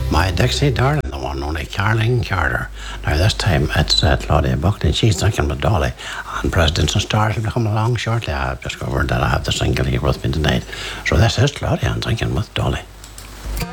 My Dixie darling, the one only Caroline Carter. Now this time it's Claudia Buckley. She's drinking with Dolly. And Presidents and Stars will be coming along shortly. I've discovered that I have the single here with me tonight. So this is Claudia and drinking with Dolly.